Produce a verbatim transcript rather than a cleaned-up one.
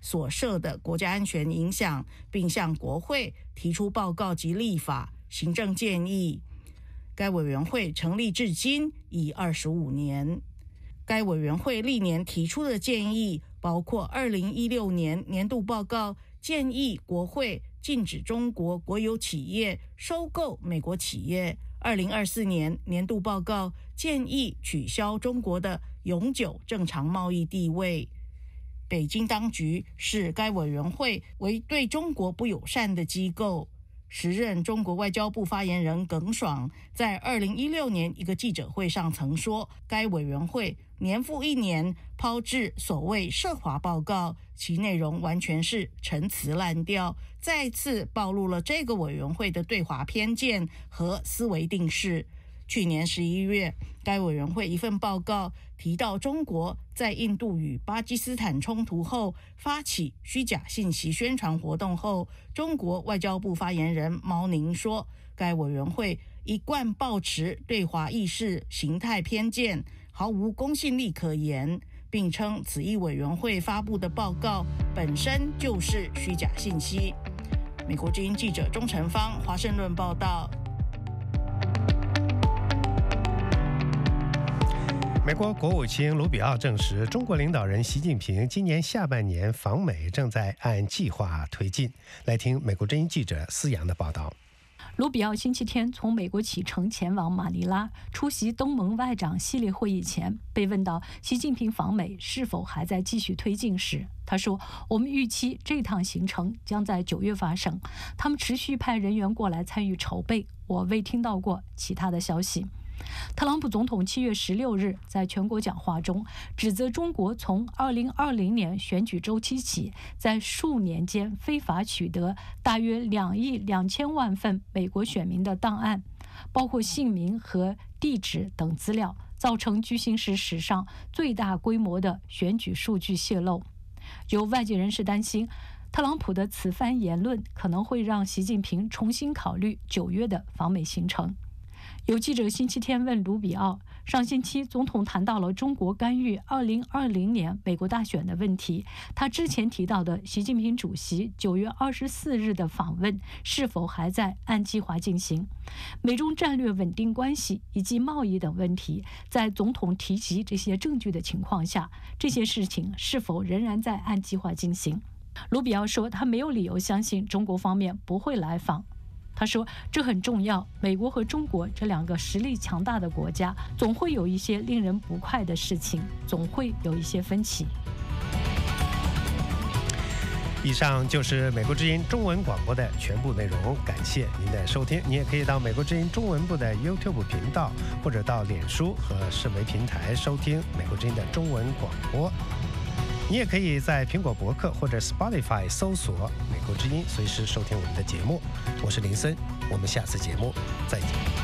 所涉的国家安全影响，并向国会提出报告及立法、行政建议。该委员会成立至今已二十五年。该委员会历年提出的建议包括二零一六年年度报告，建议国会禁止中国国有企业收购美国企业；二零二四年年度报告，建议取消中国的永久正常贸易地位。北京当局视该委员会为对中国不友善的机构。时任中国外交部发言人耿爽在二零一六年一个记者会上曾说，该委员会年复一年抛掷所谓涉华报告，其内容完全是陈词滥调，再次暴露了这个委员会的对华偏见和思维定式。去年十一月，该委员会一份报告提到，中国在印度与巴基斯坦冲突后发起虚假信息宣传活动后，中国外交部发言人毛宁说，该委员会一贯抱持对华意识形态偏见，毫无公信力可言，并称此一委员会发布的报告本身就是虚假信息。美国之音记者钟成芳华盛顿报道。 美国国务卿卢比奥证实，中国领导人习近平今年下半年访美正在按计划推进。来听美国之音记者思阳的报道。 卢比奥星期天从美国启程前往马尼拉出席东盟外长系列会议前，被问到习近平访美是否还在继续推进时，他说：“我们预期这趟行程将在九月发生，他们持续派人员过来参与筹备，我未听到过其他的消息。”特朗普总统七月十六日在全国讲话中指责中国从二零二零年选举周期起，在数年间非法取得大约两亿两千万份美国选民的档案，包括姓名和地址等资料，造成巨星时史上最大规模的选举数据泄露。有外界人士担心，特朗普的此番言论可能会让习近平重新考虑九月的访美行程。有记者星期天问卢比奥，上星期总统谈到了中国干预二零二零年美国大选的问题，他之前提到的习近平主席九月二十四日的访问是否还在按计划进行？美中战略稳定关系以及贸易等问题，在总统提及这些证据的情况下，这些事情是否仍然在按计划进行？卢比奥说，他没有理由相信中国方面不会来访。他说，这很重要，美国和中国这两个实力强大的国家总会有一些令人不快的事情，总会有一些分歧。 以上就是美国之音中文广播的全部内容，感谢您的收听。你也可以到美国之音中文部的 YouTube 频道，或者到脸书和社媒平台收听美国之音的中文广播。你也可以在苹果博客或者 Spotify 搜索美国之音，随时收听我们的节目。我是林森，我们下次节目再见。